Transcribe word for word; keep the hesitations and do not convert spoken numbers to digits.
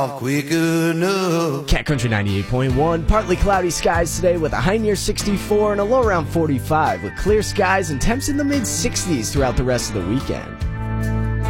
quick enough. Cat Country ninety-eight point one, partly cloudy skies today with a high near sixty-four and a low around forty-five, with clear skies and temps in the mid sixties throughout the rest of the weekend.